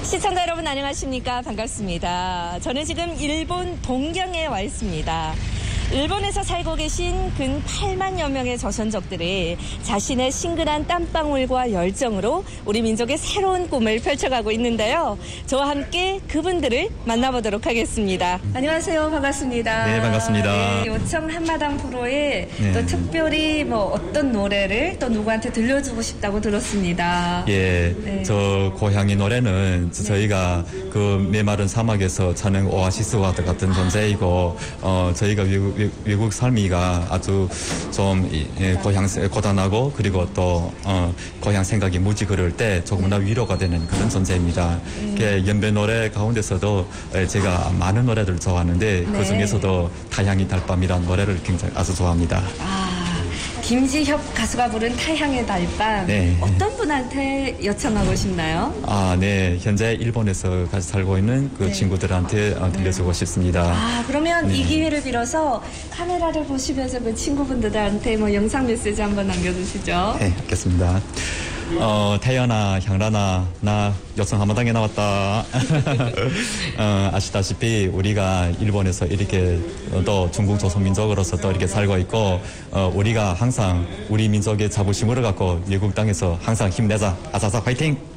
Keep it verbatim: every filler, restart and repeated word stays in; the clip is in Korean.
시청자 여러분 안녕하십니까? 반갑습니다. 저는 지금 일본 동경에 와 있습니다. 일본에서 살고 계신 근 팔만여 명의 조선족들이 자신의 신근한 땀방울과 열정으로 우리 민족의 새로운 꿈을 펼쳐가고 있는데요. 저와 함께 그분들을 만나보도록 하겠습니다. 안녕하세요. 반갑습니다. 네, 반갑습니다. 네, 요청 한마당 프로에 네. 또 특별히 뭐 어떤 노래를 또 누구한테 들려주고 싶다고 들었습니다. 예, 네. 저 고향의 노래는 저희가 그 메마른 사막에서 찾는 오아시스와 같은 존재이고, 어, 저희가 외국, 외국 삶이가 아주 좀 예, 고향 고단하고 그리고 또 어, 고향 생각이 무지 그럴 때 조금이나 위로가 되는 그런 존재입니다. 음. 연배 노래 가운데서도 제가 많은 노래들 좋아하는데 네. 그 중에서도 타향의 달밤이라는 노래를 굉장히 아주 좋아합니다. 아. 김지협 가수가 부른 타향의 달밤. 네. 어떤 분한테 요청하고 싶나요? 아, 네. 현재 일본에서 같이 살고 있는 그 네. 친구들한테 어, 들려주고 싶습니다. 아, 그러면 네. 이 기회를 빌어서 카메라를 보시면서 그 친구분들한테 뭐 영상 메시지 한번 남겨주시죠. 네, 알겠습니다. 어, 태연아, 향란아, 나 여성 한마당에 나왔다. 어, 아시다시피 우리가 일본에서 이렇게 또 중국 조선민족으로서 또 이렇게 살고 있고, 어, 우리가 항상 우리 민족의 자부심을 갖고 외국 땅에서 항상 힘내자. 아사사 파이팅!